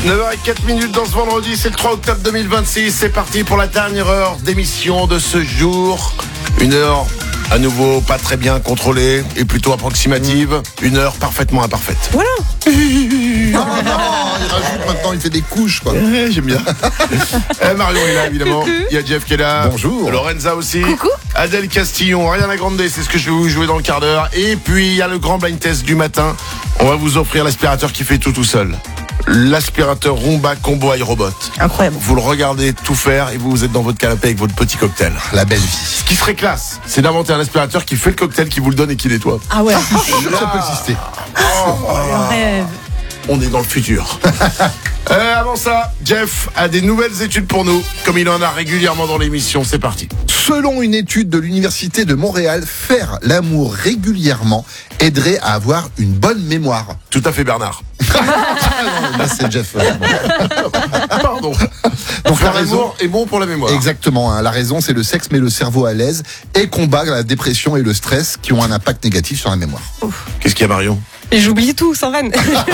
9h04 dans ce vendredi, c'est le 3 octobre 2026. C'est parti pour la dernière heure d'émission de ce jour. Une heure à nouveau pas très bien contrôlée et plutôt approximative. Une heure parfaitement imparfaite. Voilà. Non, il rajoute maintenant, il fait des couches, quoi. J'aime bien. Marion est là, évidemment. Coucou. Il y a Jeff qui est là. Bonjour. Lorenza aussi. Coucou. Adèle Castillon, Ariana Grande, c'est ce que je vais vous jouer dans le quart d'heure. Et puis, il y a le grand blind test du matin. On va vous offrir l'aspirateur qui fait tout seul. L'aspirateur Roomba Combo iRobot. Incroyable. Vous le regardez tout faire et vous êtes dans votre canapé avec votre petit cocktail. La belle vie. Ce qui serait classe, c'est d'inventer un aspirateur qui fait le cocktail, qui vous le donne et qui nettoie. Ah ouais. Je suis sûr que ça peut exister. Le rêve. On est dans le futur. Avant ça, Jeff a des nouvelles études pour nous, comme il en a régulièrement dans l'émission. C'est parti. Selon une étude de l'Université de Montréal, faire l'amour régulièrement aiderait à avoir une bonne mémoire. Tout à fait, Bernard. Là, c'est Jeff. Pardon. Donc, Faire la raison. l'amour est bon pour la mémoire. Exactement, hein. La raison, c'est le sexe met le cerveau à l'aise et combat la dépression et le stress qui ont un impact négatif sur la mémoire. Qu'est-ce qu'il y a, Marion? Et j'oublie tout, sans vanne.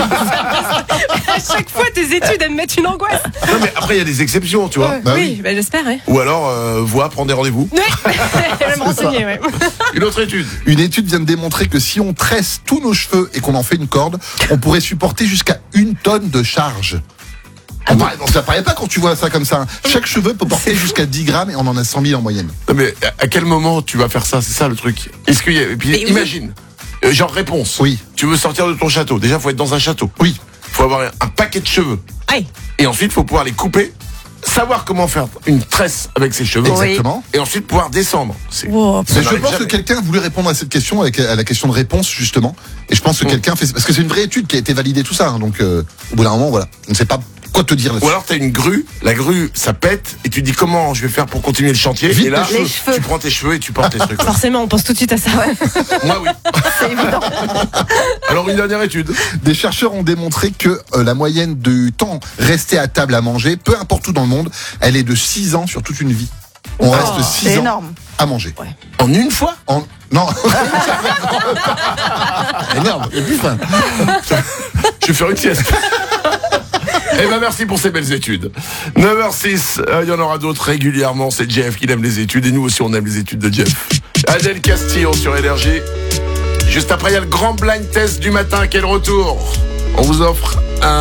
À chaque fois, tes études, elles me mettent une angoisse. Non, mais après, il y a des exceptions, tu vois. Bah oui, bah, j'espère, ouais. Ou alors, prendre des rendez-vous. Ouais. Je vais me renseigner, ouais. Une autre étude. Une étude vient de démontrer que si on tresse tous nos cheveux et qu'on en fait une corde, on pourrait supporter jusqu'à 1 tonne de charge. Ça paraît pas quand tu vois ça comme ça. Hein. Chaque cheveu peut porter jusqu'à 10 grammes et on en a 100 000 en moyenne. Non, mais à quel moment tu vas faire ça? C'est ça le truc. Est-ce qu'il y a... Et puis, Mais oui. imagine. Genre réponse. Oui. Tu veux sortir de ton château. Déjà, faut être dans un château. Oui. Faut avoir un paquet de cheveux. Aïe. Et ensuite, faut pouvoir les couper. Savoir comment faire une tresse avec ses cheveux. Exactement. Et ensuite pouvoir descendre. C'est... Wow. Ça Mais je n'arrive pense que jamais. quelqu'un voulait répondre à cette question, à la question de réponse, justement. Et je pense que quelqu'un fait... Parce que c'est une vraie étude qui a été validée, tout ça. Hein. Donc, au bout d'un moment, voilà. On ne sait pas quoi te dire Ou là-dessus. alors t'as une grue, la grue ça pète et tu dis comment je vais faire pour continuer le chantier. Vite et là les cheveux. tu prends tes cheveux et tu portes tes trucs. Forcément, on pense tout de suite à ça, ouais. Moi oui. C'est évident. Alors une dernière étude. Des chercheurs ont démontré que la moyenne du temps resté à table à manger, peu importe où dans le monde, elle est de 6 ans sur toute une vie. On reste 6 C'est ans énorme. à manger. En une fois. Non. Énorme, il y a plus faim. Je vais faire une sieste. Eh ben merci pour ces belles études. 9h06, il y en aura d'autres régulièrement. C'est Jeff qui aime les études et nous aussi on aime les études de Jeff. Adèle Castillon sur Énergie. Juste après il y a le grand blind test du matin. Quel retour. On vous offre